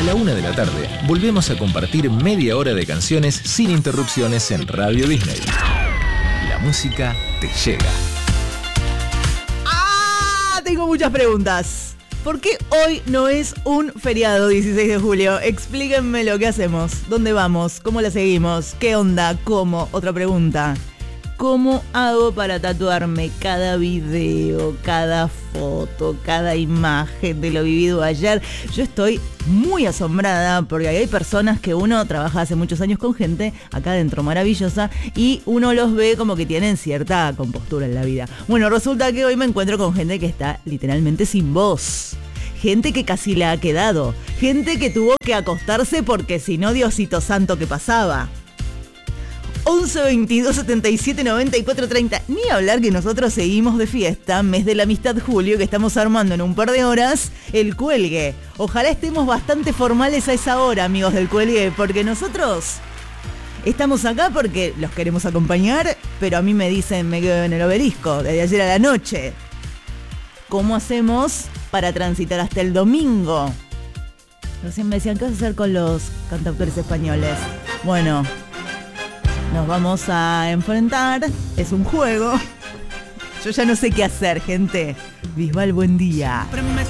la 1 de la tarde, volvemos a compartir media hora de canciones sin interrupciones en Radio Disney. La música te llega. Tengo muchas preguntas. ¿Por qué hoy no es un feriado 16 de julio? Explíquenme lo que hacemos. ¿Dónde vamos? ¿Cómo la seguimos? ¿Qué onda? ¿Cómo? Otra pregunta. ¿Cómo hago para tatuarme cada video, cada foto, cada imagen de lo vivido ayer? Yo estoy muy asombrada porque hay personas que uno trabaja hace muchos años con gente acá adentro maravillosa y uno los ve como que tienen cierta compostura en la vida. Bueno, resulta que hoy me encuentro con gente que está literalmente sin voz. Gente que casi le ha quedado. Gente que tuvo que acostarse porque si no, Diosito Santo, ¿qué pasaba? 11 22 77 94 30. Ni hablar que nosotros seguimos de fiesta, mes de la amistad Julio, que estamos armando en un par de horas el cuelgue. Ojalá estemos bastante formales a esa hora, amigos del cuelgue, porque nosotros estamos acá porque los queremos acompañar, pero a mí me dicen me quedo en el obelisco desde ayer a la noche. ¿Cómo hacemos para transitar hasta el domingo? Recién me decían, ¿qué vas a hacer con los cantautores españoles? Bueno, nos vamos a enfrentar, es un juego. Yo ya no sé qué hacer, gente. Bisbal, buen día.